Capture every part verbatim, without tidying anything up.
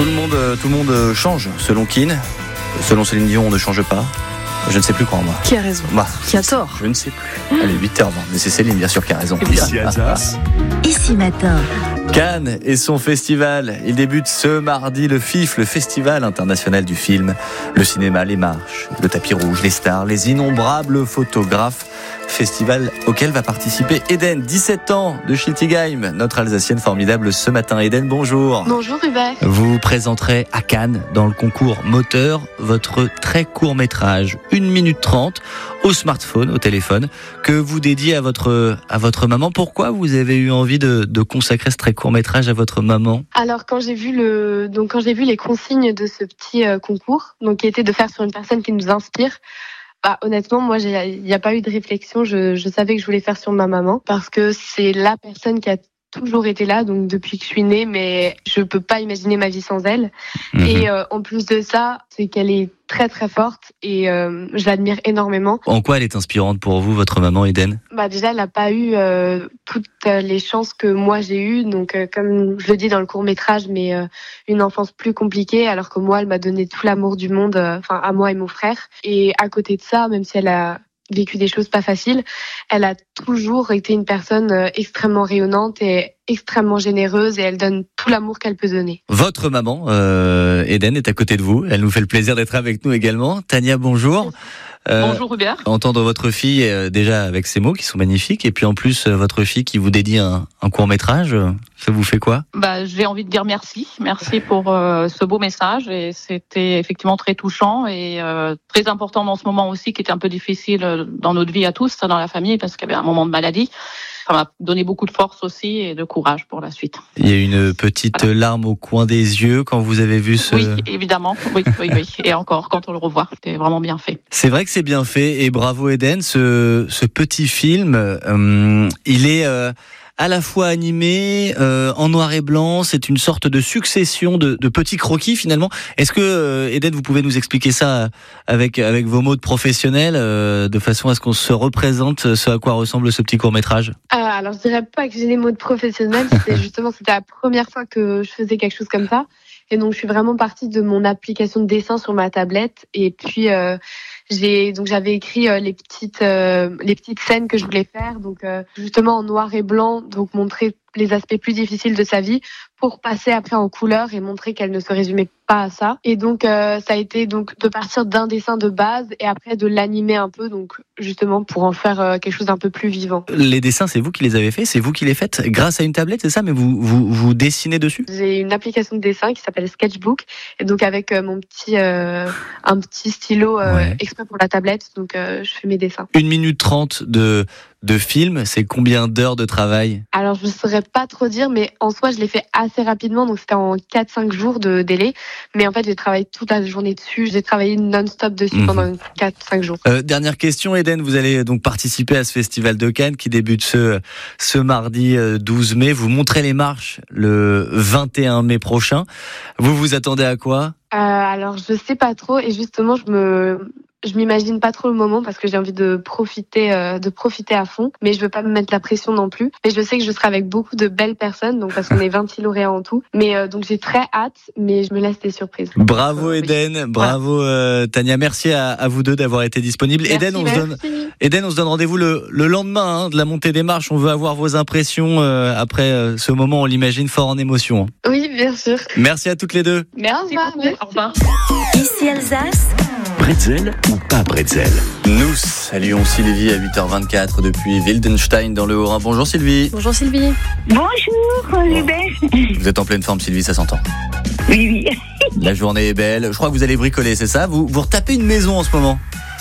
Tout le monde, tout le monde change selon Keane. Selon Céline Dion, on ne change pas. Je ne sais plus quoi, moi. Qui a raison bah, Qui a tort Je ne sais plus. Allez, huit heures vingt. Mais c'est Céline, bien sûr, qui a raison. Ici Alsace. Ici Matin. Cannes et son festival. Il débute ce mardi, le F I F, le Festival international du film. Le cinéma, les marches, le tapis rouge, les stars, les innombrables photographes. Festival auquel va participer Eden, dix-sept ans, de Schiltigheim, notre Alsacienne formidable ce matin. Eden, bonjour. Bonjour Hubert. Vous présenterez à Cannes, dans le concours moteur, votre très court métrage, une minute trente, au smartphone, au téléphone, que vous dédiez à votre, à votre maman. Pourquoi vous avez eu envie de, de consacrer ce très court métrage à votre maman ? Alors quand j'ai vu le, donc quand j'ai vu les consignes de ce petit euh, concours, donc qui était de faire sur une personne qui nous inspire, bah, honnêtement, moi, il n'y a pas eu de réflexion. Je, je savais que je voulais faire sur ma maman parce que c'est la personne qui a toujours été là, donc depuis que je suis née, mais je peux pas imaginer ma vie sans elle. Mmh. Et euh, en plus de ça, c'est qu'elle est très très forte et euh, je l'admire énormément. En quoi elle est inspirante pour vous, votre maman Eden ? Bah déjà, elle n'a pas eu euh, toutes les chances que moi j'ai eues, donc euh, comme je le dis dans le court métrage, mais euh, une enfance plus compliquée, alors que moi, elle m'a donné tout l'amour du monde, enfin euh, à moi et mon frère. Et à côté de ça, même si elle a vécu des choses pas faciles, elle a toujours été une personne extrêmement rayonnante et extrêmement généreuse et elle donne tout l'amour qu'elle peut donner. Votre maman, euh, Eden, est à côté de vous. Elle nous fait le plaisir d'être avec nous également. Tania, bonjour. Euh, Bonjour Hubert. Entendre votre fille euh, déjà avec ces mots qui sont magnifiques et puis en plus euh, votre fille qui vous dédie un, un court métrage, euh, ça vous fait quoi ? Bah, j'ai envie de dire merci, merci pour euh, ce beau message et c'était effectivement très touchant et euh, très important dans ce moment aussi qui était un peu difficile dans notre vie à tous, dans la famille parce qu'il y avait un moment de maladie. Ça m'a donné beaucoup de force aussi et de courage pour la suite. Il y a une petite voilà. larme au coin des yeux quand vous avez vu ce... Oui, évidemment. Oui, oui, oui. Et encore, quand on le revoit, c'était vraiment bien fait. C'est vrai que c'est bien fait et bravo Eden. Ce, ce petit film, euh, il est... Euh, à la fois animé, euh, en noir et blanc, c'est une sorte de succession de, de petits croquis finalement. Est-ce que, euh, Eden, vous pouvez nous expliquer ça avec, avec vos mots de professionnel, euh, de façon à ce qu'on se représente ce à quoi ressemble ce petit court-métrage ? euh, Alors, je dirais pas que j'ai les mots de professionnel, c'était justement c'était la première fois que je faisais quelque chose comme ça. Et donc, je suis vraiment partie de mon application de dessin sur ma tablette. Et puis, euh, j'ai donc j'avais écrit euh, les petites euh, les petites scènes que je voulais faire. Donc, euh, justement en noir et blanc, donc montrer les aspects plus difficiles de sa vie pour passer après en couleur et montrer qu'elle ne se résumait pas à ça. Et donc, euh, ça a été donc de partir d'un dessin de base et après de l'animer un peu, donc justement pour en faire euh, quelque chose d'un peu plus vivant. Les dessins, c'est vous qui les avez faits, c'est vous qui les faites grâce à une tablette, c'est ça ? Mais vous, vous, vous dessinez dessus ? J'ai une application de dessin qui s'appelle Sketchbook et donc avec euh, mon petit, euh, un petit stylo euh, ouais. exprès pour la tablette, donc euh, je fais mes dessins. Une minute trente de... de film, c'est combien d'heures de travail ? Alors, je ne saurais pas trop dire, mais en soi, je l'ai fait assez rapidement, donc c'était en quatre cinq jours de délai. Mais en fait, j'ai travaillé toute la journée dessus, j'ai travaillé non-stop dessus mmh. pendant quatre cinq jours. Euh, dernière question, Eden, vous allez donc participer à ce festival de Cannes qui débute ce, ce mardi douze mai. Vous montrez les marches le vingt et un mai prochain. Vous vous attendez à quoi ? euh, Alors, je sais pas trop, et justement, je me... Je m'imagine pas trop le moment parce que j'ai envie de profiter, euh, de profiter à fond, mais je veux pas me mettre la pression non plus. Mais je sais que je serai avec beaucoup de belles personnes, donc parce qu'on est vingt-six lauréats en tout. Mais euh, donc j'ai très hâte, mais je me laisse des surprises. Bravo Eden, oui. bravo voilà. euh, Tania, merci à, à vous deux d'avoir été disponibles. Merci, Eden, on merci. se donne, Eden, on se donne rendez-vous le, le lendemain hein, de la montée des marches. On veut avoir vos impressions euh, après euh, ce moment, on l'imagine fort en émotion. Oui, bien sûr. Merci à toutes les deux. Merci beaucoup. Au revoir. Ici Alsace. Bretzel ou pas bretzel ? Nous saluons Sylvie à huit heures vingt-quatre depuis Wildenstein dans le Haut-Rhin. Bonjour Sylvie. Bonjour Sylvie. Bonjour Hubert. Vous êtes en pleine forme Sylvie, ça s'entend. Oui, oui. La journée est belle. Je crois que vous allez bricoler, c'est ça ? Vous, vous retapez une maison en ce moment ?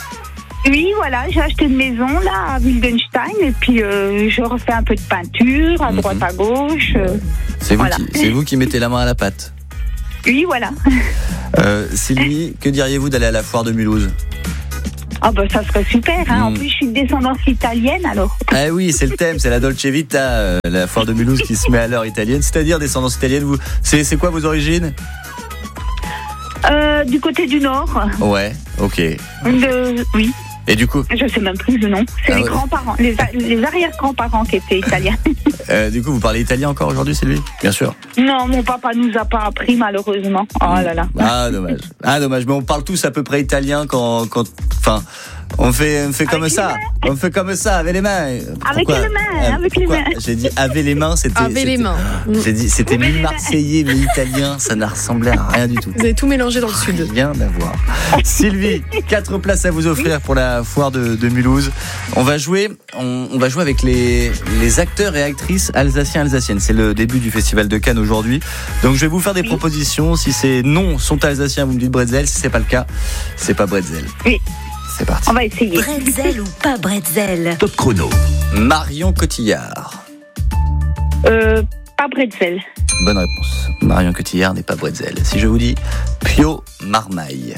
Oui, voilà, j'ai acheté une maison là à Wildenstein et puis euh, je refais un peu de peinture à droite, mmh. à gauche. Euh, c'est, voilà. vous qui, c'est vous qui mettez la main à la pâte ? Oui, voilà. Euh, Sylvie, que diriez-vous d'aller à la foire de Mulhouse ? Ah bah ça serait super, hein. Mmh. En plus je suis de descendance italienne alors. Ah oui, c'est le thème, c'est la Dolce Vita, euh, la foire de Mulhouse qui se met à l'heure italienne, c'est-à-dire descendance italienne. Vous, c'est, c'est quoi vos origines ? euh, Du côté du nord. Ouais, ok. De, oui. Et du coup Je sais même plus le nom. C'est ah les ouais. grands-parents, les, a- les arrière-grands-parents qui étaient italiens. euh, Du coup, vous parlez italien encore aujourd'hui, Sylvie? Bien sûr. Non, mon papa nous a pas appris malheureusement. Oh là là. Ah, dommage. Ah, dommage. Mais on parle tous à peu près italien quand, quand, enfin, on fait, on fait comme Avec ça. On fait comme ça, avec les mains. Avec Pourquoi les mains, Euh, avec les pourquoi mains. J'ai dit avec les mains, c'était. Avec les c'était- mains. J'ai dit, c'était Avec les mains. mi-marseillais, mi-italien. Ça n'a ressemblé à rien du tout. Vous avez tout mélangé dans le sud. Rien à voir. Sylvie, quatre places à vous offrir pour la foire de, de Mulhouse. On va jouer, on, on va jouer avec les, les acteurs et actrices alsaciens alsaciennes. C'est le début du festival de Cannes aujourd'hui. Donc je vais vous faire des propositions. Si ces noms sont alsaciens, vous me dites bretzel. Si c'est pas le cas, c'est pas bretzel. Oui. C'est parti. On va essayer. Bretzel ou pas bretzel? Top chrono. Marion Cotillard. Euh, pas bretzel. Bonne réponse. Marion Cotillard n'est pas bretzel. Si je vous dis Pio Marmaille.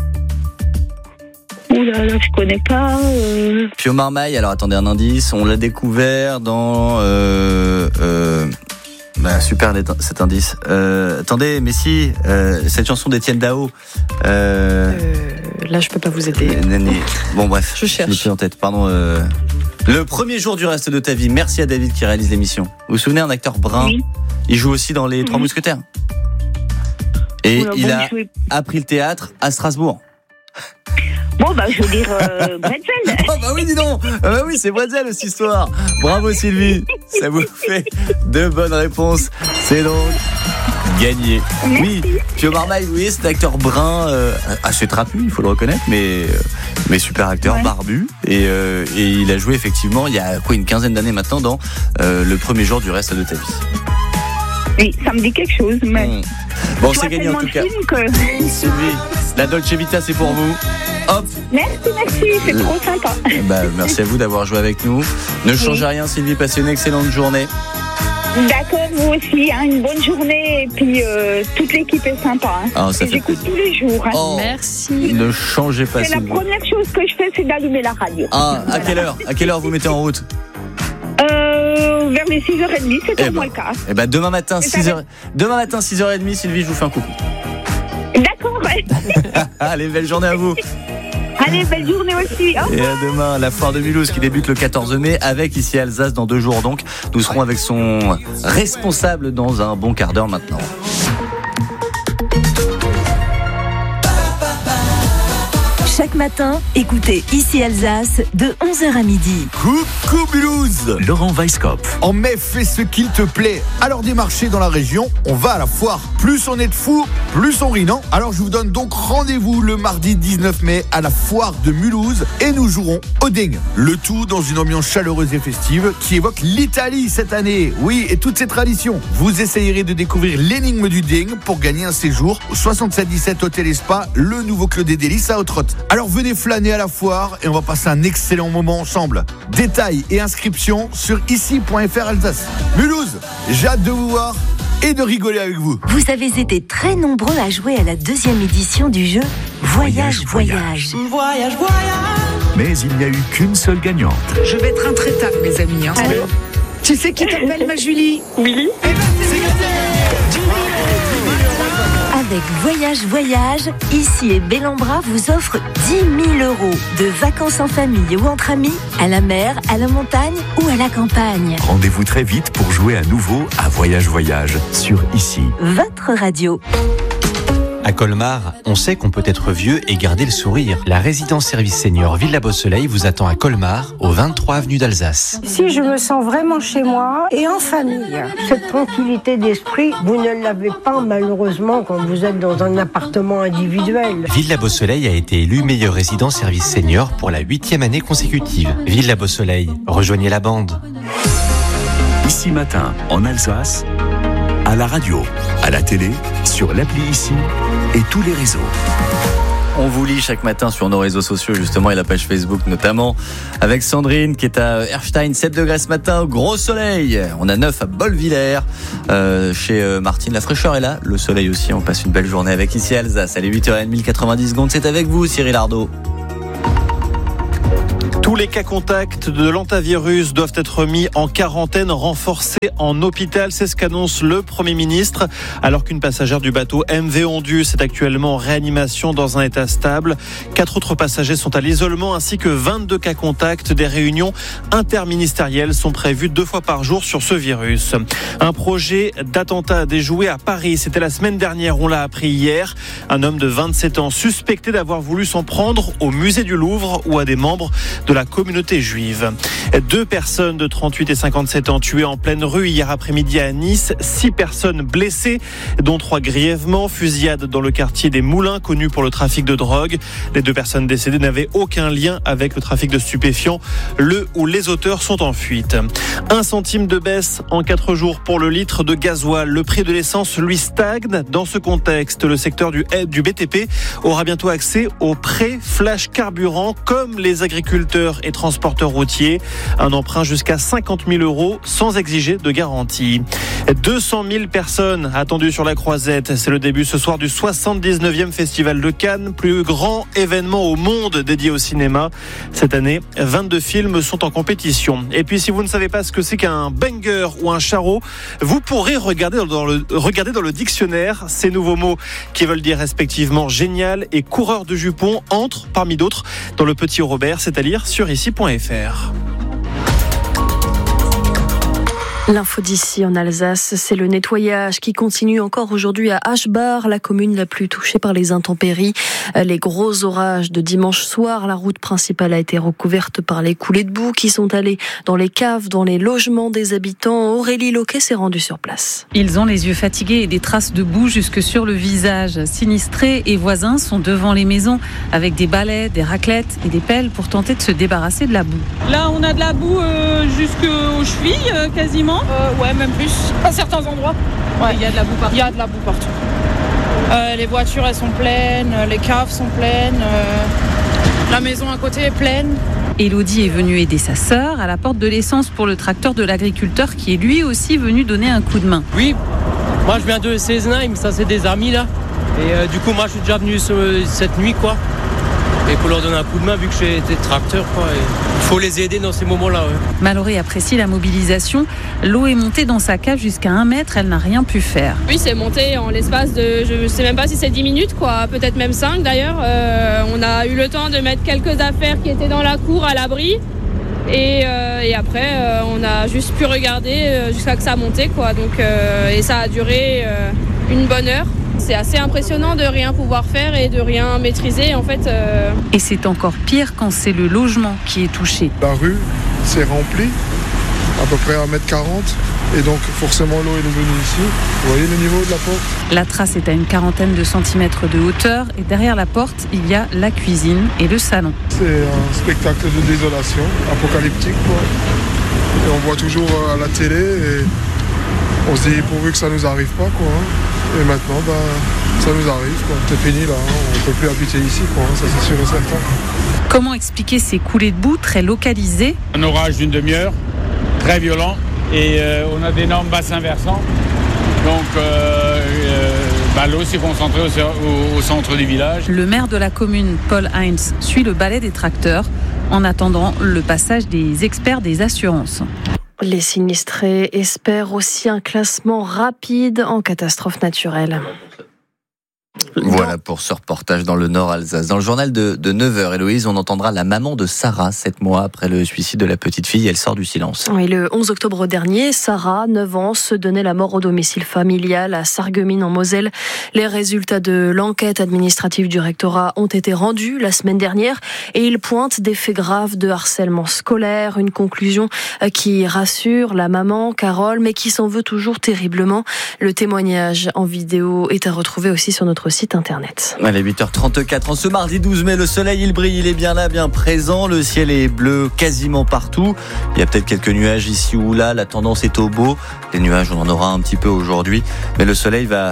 Ouh là là, je connais pas. Euh... Pio Marmaille, alors attendez un indice, on l'a découvert dans... Euh, euh, bah, super cet indice. Euh, attendez, mais si, euh, cette chanson d'Étienne Dao. Euh, Euh, là, je peux pas vous aider. Néné. Bon bref, Je cherche. l'ai plus en tête, pardon. Euh, le premier jour du reste de ta vie, merci à David qui réalise l'émission. Vous vous souvenez, un acteur brun, Oui. il joue aussi dans Les Trois Mhm. Mousquetaires. Et Oula, il bon, a je vais- appris le théâtre à Strasbourg. Bon, bah, je veux dire euh, bretzel. Oh bah oui, dis donc. Ah bah oui, c'est Bretzel cette histoire. Bravo Sylvie, ça vous fait deux bonnes réponses. C'est donc gagné. Oui, Pio Marmaille, vous voyez, cet acteur brun, euh, assez trapu, il faut le reconnaître, mais, euh, mais super acteur, Ouais. barbu. Et, euh, et il a joué effectivement, il y a quoi, une quinzaine d'années maintenant, dans euh, Le premier jour du reste de ta vie. Oui, ça me dit quelque chose, mais. Mmh. Bon, Je c'est vois gagné en tellement tout de cas. films que... Sylvie, la Dolce Vita, c'est pour vous. Hop. Merci, merci, c'est trop sympa. Bah, merci à vous d'avoir joué avec nous. Ne changez rien, Sylvie, passez une excellente journée. D'accord, vous aussi, hein, une bonne journée. Et puis, euh, toute l'équipe est sympa. Hein. Ah, ça Et fait j'écoute tous les jours. Hein. Oh, Merci. ne changez pas, C'est la Sylvie. première chose que je fais, c'est d'allumer la radio. Ah, à quelle heure À quelle heure vous mettez en route Euh, vers les six heures trente, c'est Eh pour moi ben. le cas. Eh ben demain matin C'est six heures. Demain matin six heures trente, Sylvie, je vous fais un coucou. D'accord, ouais. Allez, belle journée à vous. Allez, belle journée aussi. Au Et à demain, la foire de Mulhouse qui débute le quatorze mai avec ici à Alsace dans deux jours donc. Nous serons avec son responsable dans un bon quart d'heure maintenant. Chaque matin, écoutez Ici Alsace de onze heures à midi. Coucou Mulhouse. Laurent Weisskopf. En mai, fais ce qu'il te plaît. Alors des marchés dans la région, on va à la foire. Plus on est de fous, plus on rit, non ? Alors je vous donne donc rendez-vous le mardi dix-neuf mai à la foire de Mulhouse et nous jouerons au ding. Le tout dans une ambiance chaleureuse et festive qui évoque l'Italie cette année. Oui, et toutes ses traditions. Vous essayerez de découvrir l'énigme du ding pour gagner un séjour au soixante-sept dix-sept Hôtel et Spa, le nouveau Club des Délices à Haute-Rotte. Alors venez flâner à la foire et on va passer un excellent moment ensemble. Détails et inscriptions sur ici point f r Alsace. Mulhouse, j'ai hâte de vous voir et de rigoler avec vous. Vous avez été très nombreux à jouer à la deuxième édition du jeu Voyage, Voyage. Voyage. Mais il n'y a eu qu'une seule gagnante. Je vais être intraitable, mes amis. Hein. Tu sais qui t'appelle, ma Julie? Oui. Avec Voyage, Voyage, Ici et Bellambra vous offre dix mille euros de vacances en famille ou entre amis, à la mer, à la montagne ou à la campagne. Rendez-vous très vite pour jouer à nouveau à Voyage Voyage sur Ici. Votre radio. À Colmar, on sait qu'on peut être vieux et garder le sourire. La résidence service senior Villa Beau Soleil vous attend à Colmar, au vingt-trois avenue d'Alsace. Si je me sens vraiment chez moi et en famille. Cette tranquillité d'esprit, vous ne l'avez pas malheureusement quand vous êtes dans un appartement individuel. Villa Beau Soleil a été élue meilleure résidence service senior pour la huitième année consécutive. Villa Beau Soleil, rejoignez la bande. Ici matin, en Alsace, à la radio, à la télé, sur l'appli Ici et tous les réseaux. On vous lit chaque matin sur nos réseaux sociaux justement et la page Facebook notamment avec Sandrine qui est à Erstein, sept degrés ce matin, gros soleil. On a neuf à Bolvillers, euh, chez euh, Martine, la fraîcheur est là, le soleil aussi, on passe une belle journée avec ici Alsace. Allez, huit heures trente, quatre-vingt-dix secondes, c'est avec vous Cyril Ardo. Tous les cas contacts de l'hantavirus doivent être mis en quarantaine renforcée en hôpital. C'est ce qu'annonce le Premier ministre. Alors qu'une passagère du bateau M V Ondu est actuellement en réanimation dans un état stable. Quatre autres passagers sont à l'isolement ainsi que vingt-deux cas contacts. Des réunions interministérielles sont prévues deux fois par jour sur ce virus. Un projet d'attentat déjoué à Paris. C'était la semaine dernière, on l'a appris hier. Un homme de vingt-sept ans suspecté d'avoir voulu s'en prendre au musée du Louvre ou à des membres de la communauté juive. Deux personnes de trente-huit et cinquante-sept ans tuées en pleine rue hier après-midi à Nice. Six personnes blessées, dont trois grièvement. Fusillade dans le quartier des Moulins, connu pour le trafic de drogue. Les deux personnes décédées n'avaient aucun lien avec le trafic de stupéfiants. Le ou les auteurs sont en fuite. Un centime de baisse en quatre jours pour le litre de gasoil. Le prix de l'essence, lui, stagne. Dans ce contexte, le secteur du, du B T P aura bientôt accès au prêt flash carburant, comme les agriculteurs et transporteurs routiers. Un emprunt jusqu'à cinquante mille euros sans exiger de garantie. deux cent mille personnes attendues sur la Croisette. C'est le début ce soir du soixante-dix-neuvième Festival de Cannes, plus grand événement au monde dédié au cinéma. Cette année, vingt-deux films sont en compétition. Et puis, si vous ne savez pas ce que c'est qu'un banger ou un charreau, vous pourrez regarder dans le, regarder dans le dictionnaire. Ces nouveaux mots qui veulent dire respectivement génial et coureur de jupons entrent, parmi d'autres, dans le Petit Robert. C'est à lire sur ici point f r. L'info d'ici en Alsace, c'est le nettoyage qui continue encore aujourd'hui à Aschbach, la commune la plus touchée par les intempéries. Les gros orages de dimanche soir, la route principale a été recouverte par les coulées de boue qui sont allées dans les caves, dans les logements des habitants. Aurélie Loquet s'est rendue sur place. Ils ont les yeux fatigués et des traces de boue jusque sur le visage. Sinistrés et voisins sont devant les maisons avec des balais, des raclettes et des pelles pour tenter de se débarrasser de la boue. Là, on a de la boue euh, jusqu'aux chevilles euh, quasiment. Euh, ouais, même plus, à certains endroits. Ouais, il y a de la boue partout. Il y a de la boue partout. Euh, les voitures, elles sont pleines, les caves sont pleines, euh, la maison à côté est pleine. Élodie est venue aider sa sœur à la porte de l'essence pour le tracteur de l'agriculteur qui est lui aussi venu donner un coup de main. Oui, moi je viens de Sesenheim, ça c'est des amis là. Et euh, du coup, moi je suis déjà venu ce, cette nuit quoi. Et pour leur donner un coup de main vu que j'ai été tracteur quoi. Il faut les aider dans ces moments-là. Ouais. Maloré apprécie la mobilisation. L'eau est montée dans sa cave jusqu'à un mètre, elle n'a rien pu faire. Oui, c'est monté en l'espace de, je ne sais même pas si c'est dix minutes quoi, peut-être même cinq d'ailleurs. Euh, on a eu le temps de mettre quelques affaires qui étaient dans la cour à l'abri. Et, euh, et après, euh, on a juste pu regarder euh, jusqu'à que ça montait quoi. Donc, euh, et ça a duré euh, une bonne heure. C'est assez impressionnant de rien pouvoir faire et de rien maîtriser en fait. Euh... Et c'est encore pire quand c'est le logement qui est touché. La rue s'est remplie, à peu près un mètre quarante, et donc forcément l'eau est venue ici. Vous voyez le niveau de la porte ? La trace est à une quarantaine de centimètres de hauteur et derrière la porte, il y a la cuisine et le salon. C'est un spectacle de désolation, apocalyptique quoi. Et on voit toujours à la télé et on se dit pourvu que ça nous arrive pas quoi. Et maintenant, bah, ça nous arrive, quoi. C'est fini là, hein. On ne peut plus habiter ici, quoi. Ça c'est sûr et certain. Comment expliquer ces coulées de boue très localisées ? Un orage d'une demi-heure, très violent, et euh, on a d'énormes bassins versants. Donc euh, euh, bah, l'eau s'est concentrée au, au, au centre du village. Le maire de la commune, Paul Heinz, suit le balai des tracteurs en attendant le passage des experts des assurances. Les sinistrés espèrent aussi un classement rapide en catastrophe naturelle. Voilà pour ce reportage dans le Nord Alsace. Dans le journal de, de neuf heures, Héloïse, on entendra la maman de Sarah, sept mois après le suicide de la petite fille. Elle sort du silence. Oui, le onze octobre dernier, Sarah, neuf ans, se donnait la mort au domicile familial à Sarreguemines en Moselle. Les résultats de l'enquête administrative du rectorat ont été rendus la semaine dernière et ils pointent des faits graves de harcèlement scolaire. Une conclusion qui rassure la maman, Carole, mais qui s'en veut toujours terriblement. Le témoignage en vidéo est à retrouver aussi sur notre site internet. Allez, huit heures trente-quatre. En ce mardi douze mai, le soleil, il brille, il est bien là, bien présent. Le ciel est bleu quasiment partout. Il y a peut-être quelques nuages ici ou là. La tendance est au beau. Les nuages, on en aura un petit peu aujourd'hui. Mais le soleil va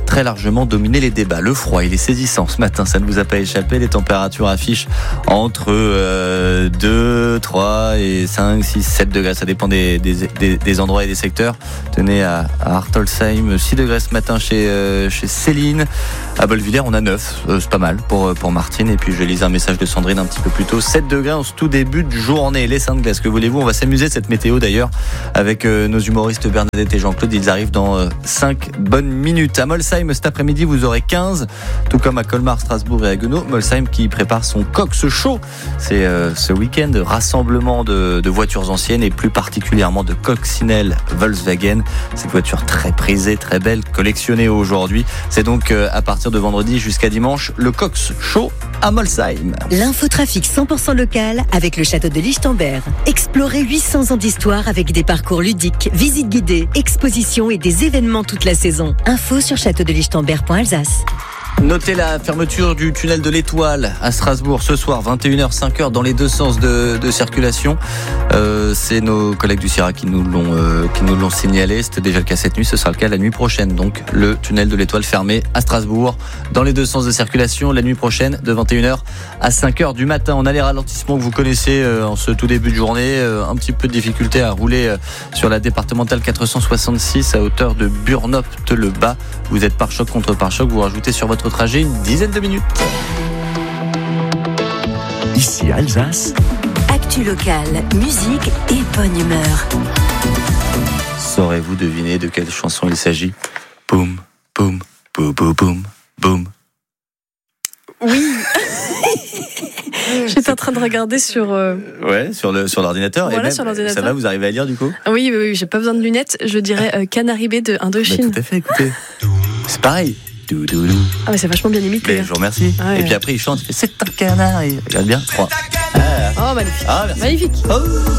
très largement dominé les débats. Le froid, il est saisissant ce matin, ça ne vous a pas échappé. Les températures affichent entre euh, deux, trois et cinq, six, sept degrés. Ça dépend des, des, des, des endroits et des secteurs. Tenez, à, à Hartolsheim, six degrés ce matin chez, euh, chez Céline. À Bolvillers, on a neuf. Euh, c'est pas mal pour, pour Martine. Et puis, je lisais un message de Sandrine un petit peu plus tôt. sept degrés en ce tout début de journée. Les Saintes Glaces, que voulez-vous? On va s'amuser cette météo d'ailleurs avec euh, nos humoristes Bernadette et Jean-Claude. Ils arrivent dans euh, cinq bonnes minutes. À Molsheim, cet après-midi, vous aurez quinze, tout comme à Colmar, Strasbourg et à Haguenau. Molsheim qui prépare son Cox Show. C'est euh, ce week-end rassemblement de, de voitures anciennes et plus particulièrement de coccinelles Volkswagen. Cette voiture très prisée, très belle, collectionnée aujourd'hui. C'est donc euh, à partir de vendredi jusqu'à dimanche, le Cox Show à Molsheim. L'infotrafic cent pour cent local avec le château de Lichtenberg. Explorez huit cents ans d'histoire avec des parcours ludiques, visites guidées, expositions et des événements toute la saison. Info sur château de lichtenberg point alsace. Notez la fermeture du tunnel de l'Étoile à Strasbourg ce soir, vingt et une heures, cinq heures dans les deux sens de, de circulation. Euh, c'est nos collègues du C I R A qui nous l'ont euh, qui nous l'ont signalé. C'était déjà le cas cette nuit, ce sera le cas la nuit prochaine. Donc le tunnel de l'Étoile fermé à Strasbourg dans les deux sens de circulation la nuit prochaine de vingt et une heures à cinq heures du matin. On a les ralentissements que vous connaissez euh, en ce tout début de journée. Euh, un petit peu de difficulté à rouler euh, sur la départementale quatre cent soixante-six à hauteur de Burnopte-le-Bas. Vous êtes par choc contre par choc, vous rajoutez sur votre trajet une dizaine de minutes. Ici Alsace. Actu locale, musique et bonne humeur. Saurez-vous deviner de quelle chanson il s'agit? Boum, boum, boum, boum, boum, boum. Oui. J'étais en train de regarder sur. Euh... Ouais, sur le sur l'ordinateur. Voilà, et même, sur l'ordinateur. Ça va, vous arrivez à lire du coup? Oui, oui, oui, j'ai pas besoin de lunettes. Je dirais euh, Canary Bay de Indochine. Bah, tout à fait, écoutez. C'est pareil. Ah mais c'est vachement bien imité. Mais je vous remercie. Ah ouais. Et puis après il chante, il fait c'est un canard. Regarde bien. trois. Oh magnifique. Ah, merci. Magnifique. Oh.